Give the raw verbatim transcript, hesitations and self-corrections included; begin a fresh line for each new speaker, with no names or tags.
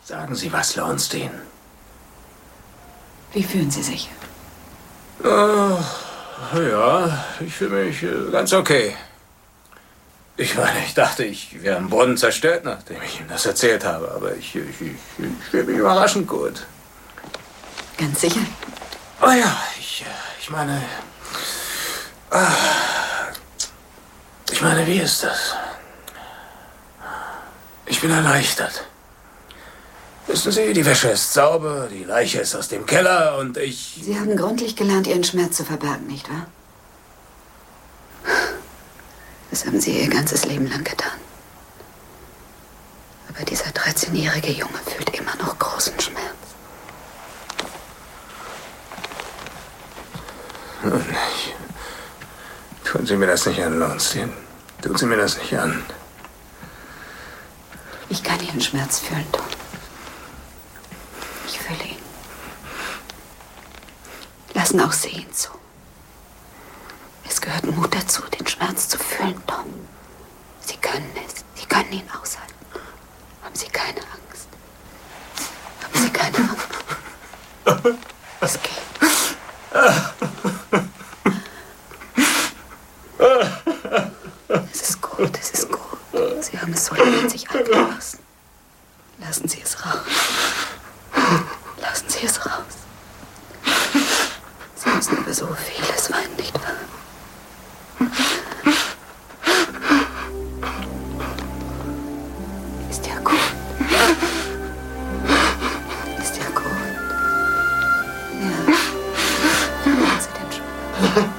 Sagen Sie was, Lowenstein.
Wie fühlen Sie sich?
Oh, ja, ich fühle mich äh, ganz okay. Ich meine, ich dachte, ich wäre am Boden zerstört, nachdem ich ihm das erzählt habe. Aber ich, ich, ich, ich fühle mich überraschend gut.
Ganz sicher?
Oh ja, ich, ich meine... Ah, ich meine, wie ist das? Ich bin erleichtert. Wissen Sie, die Wäsche ist sauber, die Leiche ist aus dem Keller und ich...
Sie haben gründlich gelernt, Ihren Schmerz zu verbergen, nicht wahr? Das haben Sie Ihr ganzes Leben lang getan. Aber dieser dreizehnjährige Junge fühlt immer noch großen Schmerz.
Nun, ich... Tun Sie mir das nicht an, Lowenstein. Tun Sie mir das nicht an.
Ich kann Ihren Schmerz fühlen, Tom. Ich fühle ihn. Lassen auch Sie ihn zu. Es gehört Mut dazu, den Schmerz zu fühlen, Tom. Sie können es. Sie können ihn aushalten. Haben Sie keine Angst. Haben Sie keine Angst.